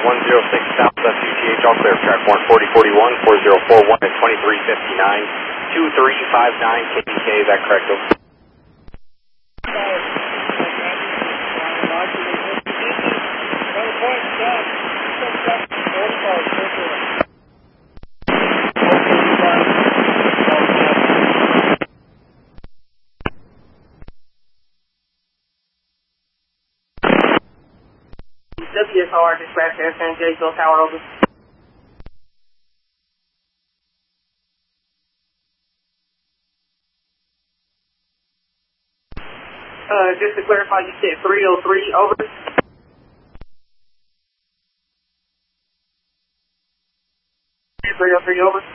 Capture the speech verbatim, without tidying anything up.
one zero six South S U T H, all clear, track one forty forty-one, four zero four one at twenty-three fifty-nine, two three five nine K B K, is that correct? W S R dispatch Air San Diego Tower over. Uh, just to clarify, you said three oh three over. three oh three over.